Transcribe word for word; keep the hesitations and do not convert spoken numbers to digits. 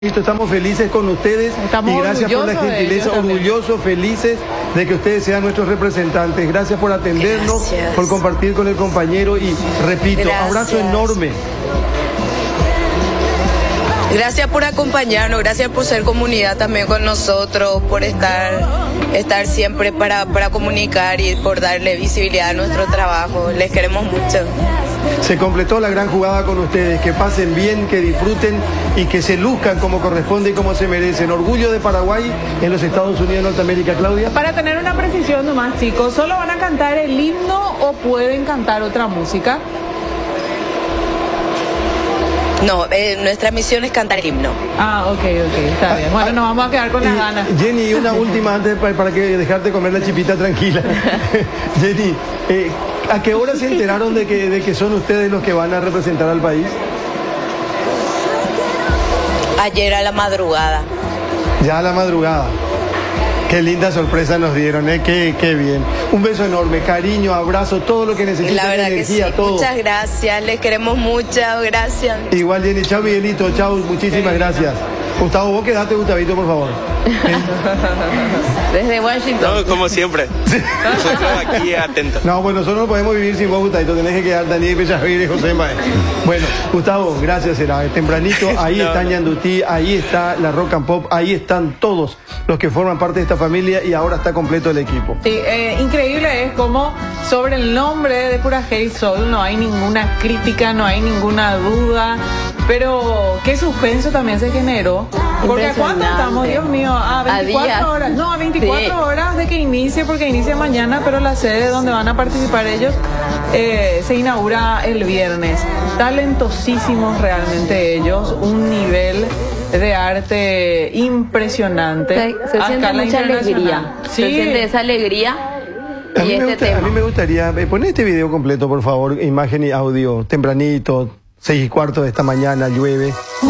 Estamos felices con ustedes. Estamos y gracias por la gentileza, orgullosos, felices de que ustedes sean nuestros representantes. Gracias por atendernos, gracias. por compartir con el compañero y repito, gracias. abrazo enorme. Gracias por acompañarnos, gracias por ser comunidad también con nosotros, por estar, estar siempre para, para comunicar y por darle visibilidad a nuestro trabajo. Les queremos mucho. Se completó la gran jugada con ustedes, que pasen bien, que disfruten y que se luzcan como corresponde y como se merecen. Orgullo de Paraguay en los Estados Unidos de Norteamérica, Claudia. Para tener una precisión nomás, chicos, ¿solo van a cantar el himno o pueden cantar otra música? No, eh, nuestra misión es cantar el himno. Ah, ok, ok, está bien. Bueno, nos vamos a quedar con las ganas. Jenny, una última antes para, para que dejarte comer la chipita tranquila. Jenny, eh, ¿a qué hora se enteraron de que, de que son ustedes los que van a representar al país? Ayer a la madrugada. Ya a la madrugada. Qué linda sorpresa nos dieron, ¿eh? Qué, qué bien. Un beso enorme, cariño, abrazo, todo lo que necesiten, la verdad energía, que sí. todo. Muchas gracias, les queremos mucho, gracias. Igual, Jenny, chao Miguelito, chao, muchísimas gracias. Gustavo, vos quedate, Gustavito, por favor. ¿Eh? Desde Washington. No, como siempre. Nosotros aquí atentos. No, bueno, nosotros no podemos vivir sin vos, Gustavito. Tenés que quedar Daniel Pellavir y José Maé. Bueno, Gustavo, gracias, era tempranito. Ahí no, está Ñandutí, ahí está la Rock and Pop, ahí están todos los que forman parte de esta familia y ahora está completo el equipo. Sí, eh, increíble es como sobre el nombre de Pura Hate Soul no hay ninguna crítica, no hay ninguna duda, pero qué suspenso también se generó. Porque ¿a cuánto estamos, Dios mío? A veinticuatro a horas. No, a veinticuatro sí. horas de que inicie, porque inicia mañana, pero la sede donde van a participar ellos eh, se inaugura el viernes. Talentosísimos realmente ellos, un nivel de arte impresionante. Se, se siente mucha alegría. Sí. Se siente esa alegría. A mí, y este gusta, tema. a mí me gustaría, eh, poner este video completo, por favor, imagen y audio, tempranito, seis y cuarto de esta mañana, llueve.